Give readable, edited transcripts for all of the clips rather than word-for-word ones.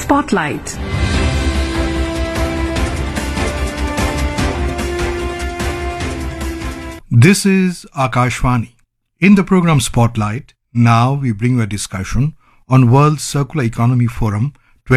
Spotlight. This is Akashvani. In the program Spotlight, now we bring you a discussion on World Circular Economy Forum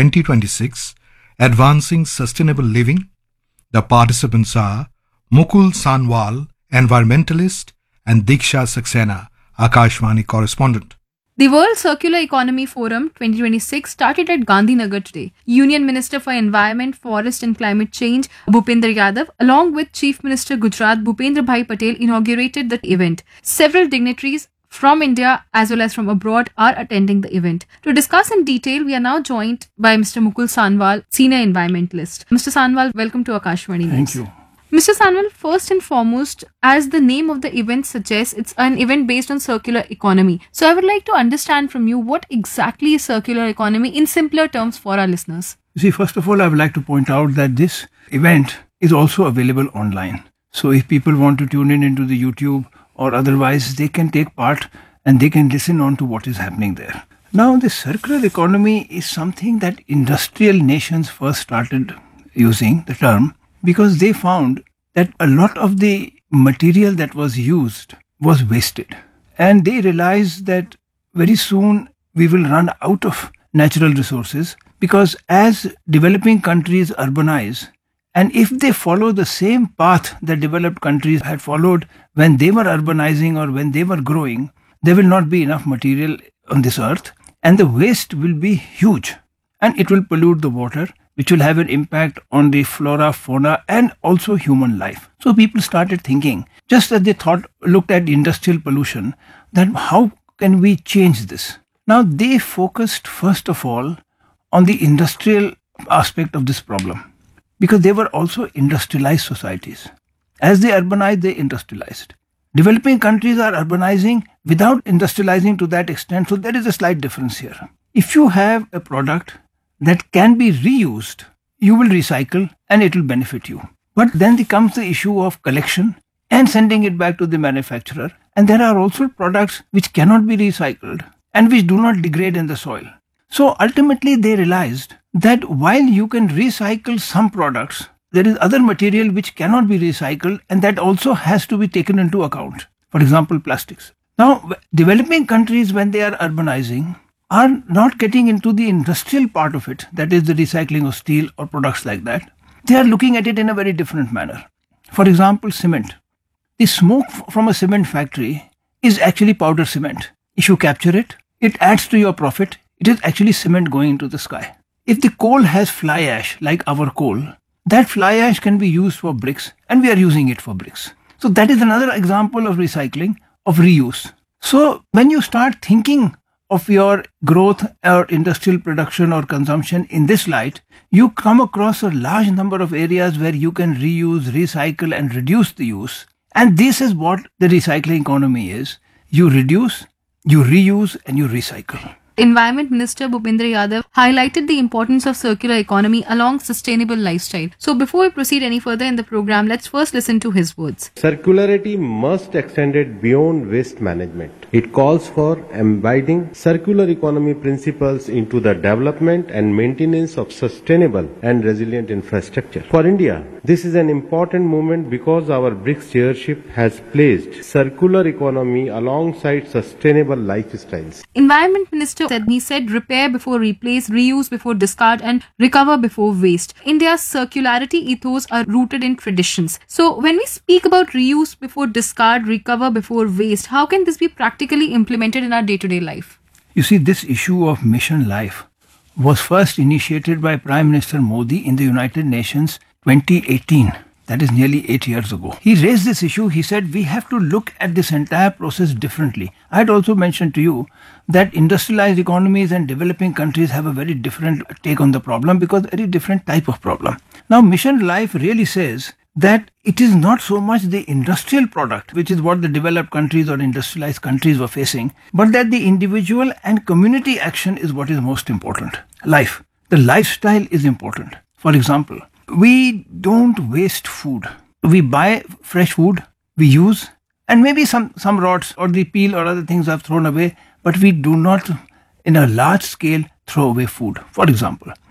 2026, Advancing Sustainable Living. The participants are Mukul Sanwal, environmentalist, and Diksha Saxena, Akashvani correspondent. The World Circular Economy Forum 2026 started at Gandhinagar today. Union Minister for Environment, Forest and Climate Change, Bhupendra Yadav, along with Chief Minister Gujarat, Bhupendra Bhai Patel, inaugurated the event. Several dignitaries from India as well as from abroad are attending the event. To discuss in detail, we are now joined by Mr. Mukul Sanwal, Senior Environmentalist. Mr. Sanwal, welcome to Akashvani News. Thank you. Mr. Sanwal, first and foremost, as the name of the event suggests, it's an event based on circular economy. So I would like to understand from you what exactly is circular economy in simpler terms for our listeners. See, first of all, I would like to point out that this event is also available online. So if people want to tune in into the YouTube or otherwise, they can take part and they can listen on to what is happening there. Now, the circular economy is something that industrial nations first started using the term, because they found that a lot of the material that was used was wasted. And they realized that very soon we will run out of natural resources, because as developing countries urbanize, and if they follow the same path that developed countries had followed when they were urbanizing or when they were growing, there will not be enough material on this earth, and the waste will be huge, and it will pollute the water, which will have an impact on the flora, fauna, and also human life. So people started thinking, just as they looked at industrial pollution, that how can we change this? Now they focused first of all on the industrial aspect of this problem, because they were also industrialized societies. As they urbanized, they industrialized. Developing countries are urbanizing without industrializing to that extent, so there is a slight difference here. If you have a product that can be reused, you will recycle and it will benefit you. But then comes the issue of collection and sending it back to the manufacturer. And there are also products which cannot be recycled and which do not degrade in the soil. So ultimately they realized that while you can recycle some products, there is other material which cannot be recycled, and that also has to be taken into account. For example, plastics. Now, developing countries, when they are urbanizing, are not getting into the industrial part of it, that is the recycling of steel or products like that. They are looking at it in a very different manner. For example, cement. The smoke from a cement factory is actually powder cement. If you capture it, it adds to your profit. It is actually cement going into the sky. If the coal has fly ash, like our coal, that fly ash can be used for bricks, and we are using it for bricks. So that is another example of recycling, of reuse. So when you start thinking of your growth or industrial production or consumption in this light, you come across a large number of areas where you can reuse, recycle and reduce the use. And this is what the recycling economy is. You reduce, you reuse and you recycle. Environment Minister Bhupendra Yadav highlighted the importance of circular economy along sustainable lifestyle. So before we proceed any further in the program, let's first listen to his words. Circularity must extend it beyond waste management. It calls for embedding circular economy principles into the development and maintenance of sustainable and resilient infrastructure. For India, this is an important movement because our BRICS chairship has placed circular economy alongside sustainable lifestyles. Environment Minister said repair before replace, reuse before discard and recover before waste. India's circularity ethos are rooted in traditions. So when we speak about reuse before discard, recover before waste, how can this be practically implemented in our day-to-day life? You see, this issue of Mission Life was first initiated by Prime Minister Modi in the United Nations 2018. That is nearly 8 years ago. He raised this issue. He said we have to look at this entire process differently. I had also mentioned to you that industrialized economies and developing countries have a very different take on the problem, because very different type of problem. Now, Mission Life really says that it is not so much the industrial product, which is what the developed countries or industrialized countries were facing, but that the individual and community action is what is most important. Life. The lifestyle is important. For example, we don't waste food. We buy fresh food, we use, and maybe some rods or the peel or other things are thrown away, but we do not, in a large scale, throw away food, for example.